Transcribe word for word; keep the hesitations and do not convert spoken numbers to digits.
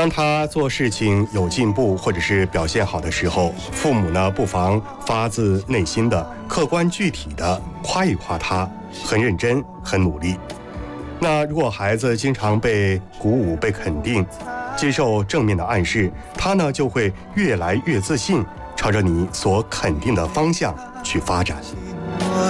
当他做事情有进步或者是表现好的时候，父母呢不妨发自内心的、客观具体的夸一夸他，很认真、很努力。那如果孩子经常被鼓舞、被肯定，接受正面的暗示，他呢就会越来越自信，朝着你所肯定的方向去发展。